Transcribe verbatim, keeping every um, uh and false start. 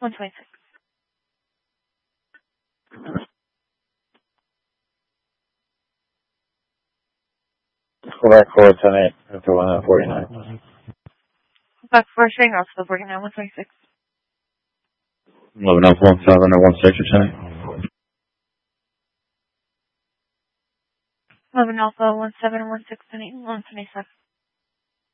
one twenty-six. Quebec four ten eight after one forty-nine. Quebec four showing also forty-nine, one twenty-six. eleven Alpha one seven or one six or ten. eleven Alpha one seven one six ten eight one twenty-seven.